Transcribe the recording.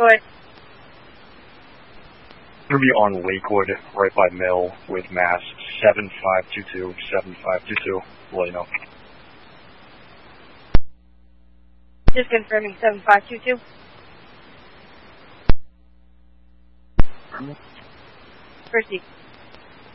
Go ahead. We'll be on Lakewood, right by Mill, with mass 7522, 7522. Let you know. Just confirming 7522. Proceed.